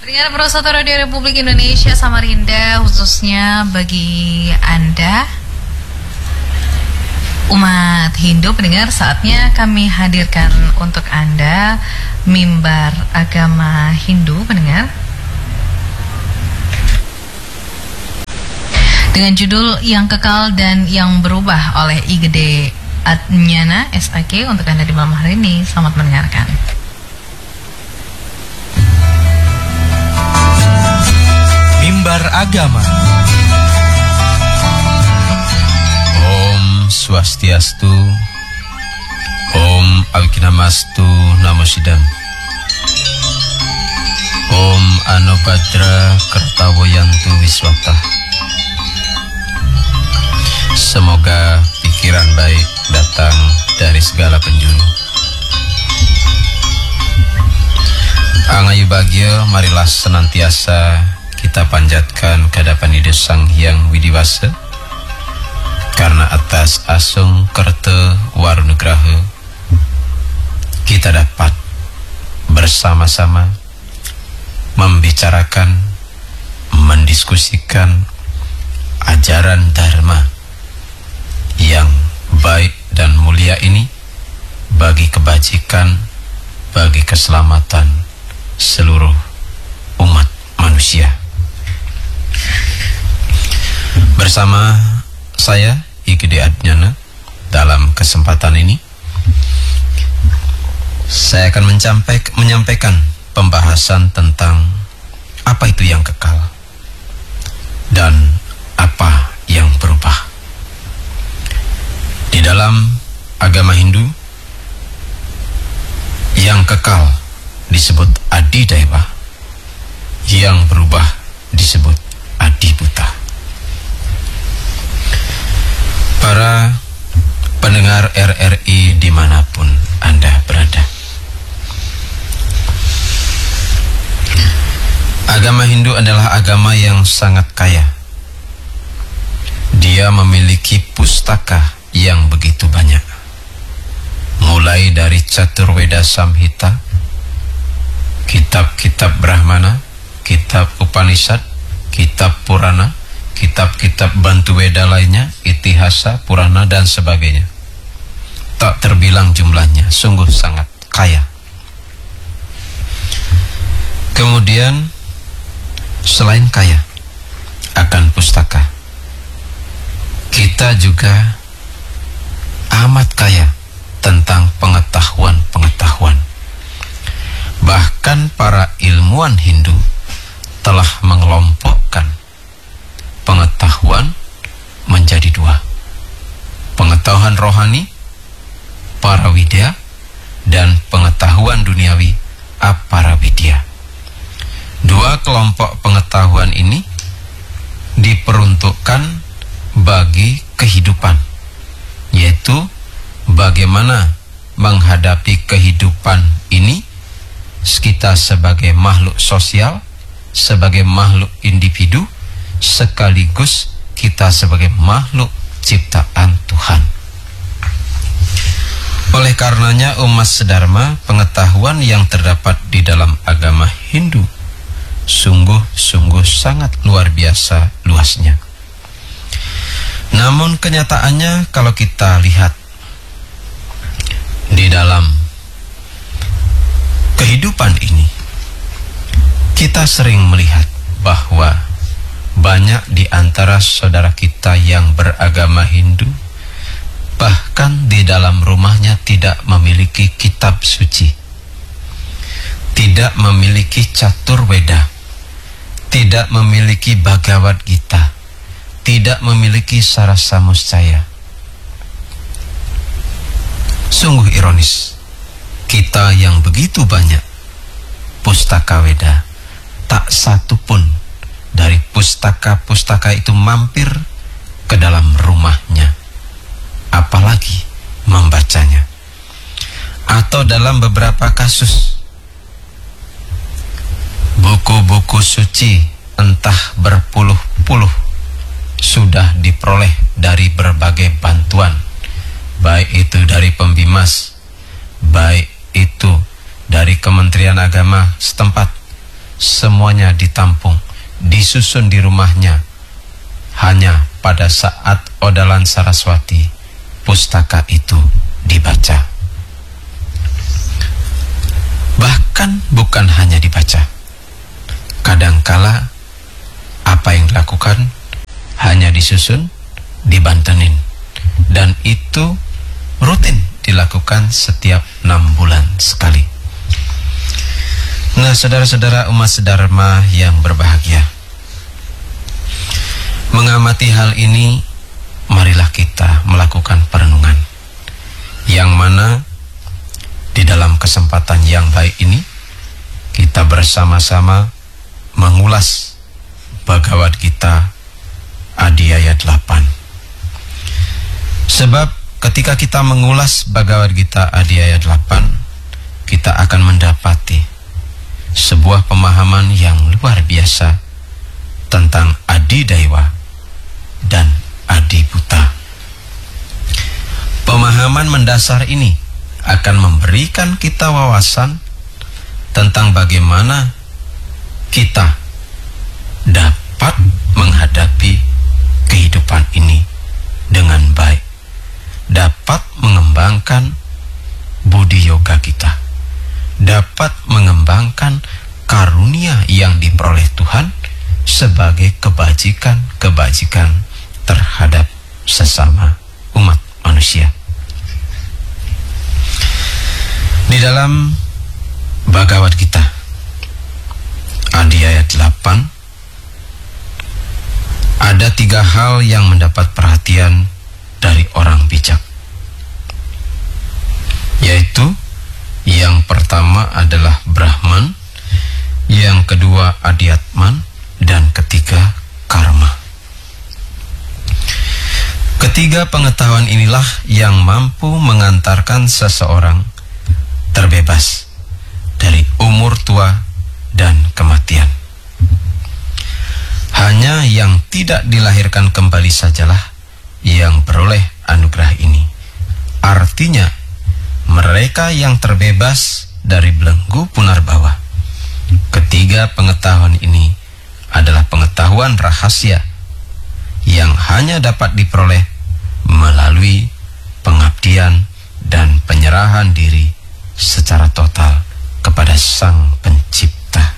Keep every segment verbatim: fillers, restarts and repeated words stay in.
Pendengar Pro satu Radio Republik Indonesia Samarinda, khususnya bagi Anda umat Hindu pendengar, saatnya kami hadirkan untuk Anda mimbar agama Hindu pendengar dengan judul Yang Kekal dan Yang Berubah oleh I G D Adnyana S A K untuk Anda di malam hari ini. Selamat mendengarkan. Mimbar Agama. Om Swastiastu, Om Avikinamastu Namo Sidam, Om Anobhadra Kertawoyantu Wiswata. Semoga pikiran baik datang dari segala penjuru. Angayu bagya, marilah senantiasa kita panjatkan kehadapan Ida Sang Hyang Widiwasa, karena atas asung kerta warunugraha kita dapat bersama-sama membicarakan, mendiskusikan ajaran Dharma yang baik dan mulia ini bagi kebajikan, bagi keselamatan seluruh umat manusia. Bersama saya I G D Adnyana, dalam kesempatan ini saya akan menyampaikan, menyampaikan pembahasan tentang apa itu yang kekal dan apa yang berubah. Di dalam agama Hindu, yang kekal disebut Adidaiva, yang berubah disebut Adibuta. Para pendengar R R I dimanapun Anda berada, agama Hindu adalah agama yang sangat kaya. Dia memiliki pustaka yang begitu banyak, mulai dari Caturveda Samhita, kitab-kitab Brahmana, kitab Upanishad, kitab Purana, kitab-kitab Bantu Weda lainnya, Itihasa, Purana, dan sebagainya. Tak terbilang jumlahnya, sungguh sangat kaya. Kemudian, selain kaya akan pustaka, kita juga amat kaya tentang pengetahuan-pengetahuan. Bahkan para ilmuwan Hindu telah mengelompokkan pengetahuan menjadi dua: pengetahuan rohani, Paravidya, dan pengetahuan duniawi, Aparavidya. Dua kelompok pengetahuan ini diperuntukkan bagi kehidupan, yaitu bagaimana menghadapi kehidupan ini kita sebagai makhluk sosial, sebagai makhluk individu, sekaligus kita sebagai makhluk ciptaan Tuhan. Oleh karenanya umat sedharma, pengetahuan yang terdapat di dalam agama Hindu sungguh-sungguh sangat luar biasa luasnya. Namun kenyataannya kalau kita lihat di dalam kehidupan ini, kita sering melihat bahwa banyak di antara saudara kita yang beragama Hindu bahkan di dalam rumahnya tidak memiliki kitab suci, tidak memiliki Caturveda, tidak memiliki Bhagavad Gita, tidak memiliki Sarasamuscaya. Sungguh ironis, kita yang begitu banyak pustaka Weda, tak satu pun dari pustaka-pustaka itu mampir ke dalam rumahnya, apalagi membacanya. Atau dalam beberapa kasus, buku-buku suci entah berpuluh-puluh sudah diperoleh dari berbagai bantuan, baik itu dari Pembimas, baik itu dari Kementerian Agama setempat, semuanya ditampung, disusun di rumahnya. Hanya pada saat Odalan Saraswati pustaka itu dibaca. Bahkan bukan hanya dibaca, kadangkala apa yang dilakukan hanya disusun, dibantenin, dan itu rutin dilakukan setiap enam bulan sekali. Nah, saudara-saudara umat sedharma yang berbahagia, mengamati hal ini, marilah kita melakukan perenungan, yang mana di dalam kesempatan yang baik ini kita bersama-sama mengulas Bhagavad Gita Adhyaya delapan. Sebab ketika kita mengulas Bhagavad Gita Adhyaya delapan, kita akan mendapati sebuah pemahaman yang luar biasa tentang Adidaiwa dan Adibuta. Pemahaman mendasar ini akan memberikan kita wawasan tentang bagaimana kita dapat menghadapi kehidupan ini dengan baik, dapat mengembangkan budi yoga kita, dapat mengembangkan karunia yang diperoleh Tuhan sebagai kebajikan-kebajikan terhadap sesama umat manusia. Di dalam Bhagavad Gita Adhyaya delapan ada tiga hal yang mendapat perhatian dari orang bijak, yaitu yang pertama adalah Brahman, yang kedua Adhyatman, dan ketiga karma. Ketiga pengetahuan inilah yang mampu mengantarkan seseorang terbebas dari umur tua dan kematian. Hanya yang tidak dilahirkan kembali sajalah yang beroleh anugerah ini. Artinya, mereka yang terbebas dari belenggu punarbawa. Ketiga pengetahuan ini adalah pengetahuan rahasia yang hanya dapat diperoleh melalui pengabdian dan penyerahan diri secara total kepada Sang Pencipta.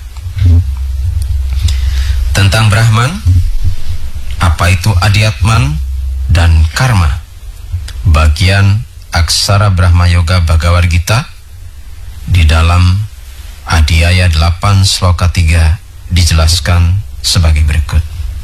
Tentang Brahman, apa itu Adhyatman dan karma, bagian Aksara Brahma Yoga Bhagavad Gita di dalam Adhyaya delapan sloka tiga dijelaskan sebagai berikut.